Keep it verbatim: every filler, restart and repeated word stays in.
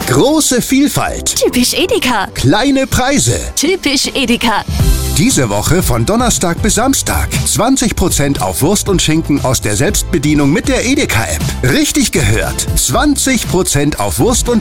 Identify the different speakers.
Speaker 1: Große Vielfalt.
Speaker 2: Typisch Edeka.
Speaker 1: Kleine Preise.
Speaker 2: Typisch Edeka.
Speaker 1: Diese Woche von Donnerstag bis Samstag. zwanzig Prozent auf Wurst und Schinken aus der Selbstbedienung mit der Edeka-App. Richtig gehört. zwanzig Prozent auf Wurst und